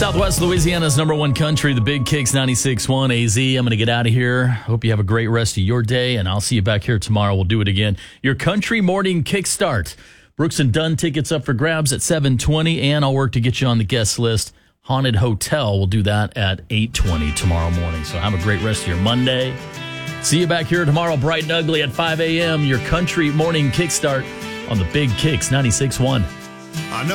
Southwest Louisiana's number one country, the Big Kicks 96.1 AZ. I'm going to get out of here. Hope you have a great rest of your day, and I'll see you back here tomorrow. We'll do it again. Your country morning kickstart. Brooks and Dunn tickets up for grabs at 7:20, and I'll work to get you on the guest list. Haunted Hotel, we'll do that at 8:20 tomorrow morning. So have a great rest of your Monday. See you back here tomorrow, bright and ugly at 5 a.m. Your country morning kickstart on the Big Kicks 96.1.